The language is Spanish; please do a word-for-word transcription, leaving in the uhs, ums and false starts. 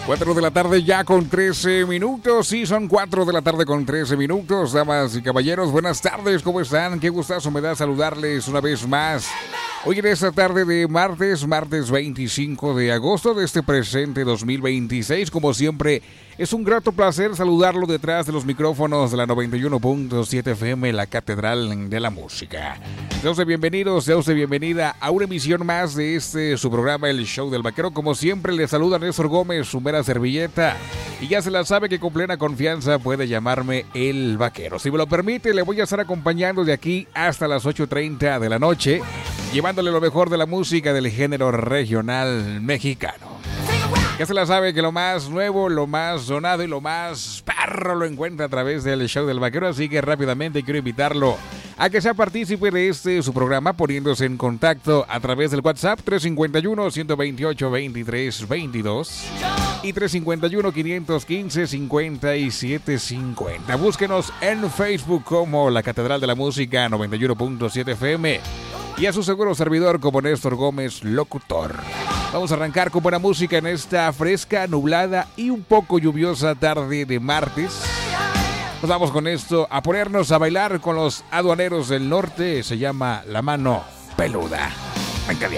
cuatro de la tarde ya con trece minutos. Sí, son cuatro de la tarde con trece minutos. Damas y caballeros, buenas tardes, ¿cómo están? Qué gustazo me da saludarles una vez más. Hoy en esta tarde de martes, martes veinticinco de agosto de este presente dos mil veintiséis. Como siempre, es un grato placer saludarlo detrás de los micrófonos de la noventa y uno punto siete F M, la Catedral de la Música. Sea usted bienvenidos, sea usted bienvenida a una emisión más de este su programa, El Show del Vaquero. Como siempre, le saluda Néstor Gómez, su mera servilleta. Y ya se la sabe que con plena confianza puede llamarme El Vaquero. Si me lo permite, le voy a estar acompañando de aquí hasta las ocho treinta de la noche, llevándole lo mejor de la música del género regional mexicano. Ya se la sabe que lo más nuevo, lo más sonado y lo más perro lo encuentra a través del Show del Vaquero, así que rápidamente quiero invitarlo a que sea partícipe de este su programa poniéndose en contacto a través del WhatsApp tres cinco uno, uno dos ocho, veintitrés veintidós y tres cinco uno, cinco uno cinco, cincuenta y siete cincuenta. Búsquenos en Facebook como La Catedral de la Música noventa y uno punto siete F M y a su seguro servidor como Néstor Gómez, locutor. Vamos a arrancar con buena música en esta fresca, nublada y un poco lluviosa tarde de martes. Nos vamos con esto a ponernos a bailar con los aduaneros del norte. Se llama La Mano Peluda. Venga,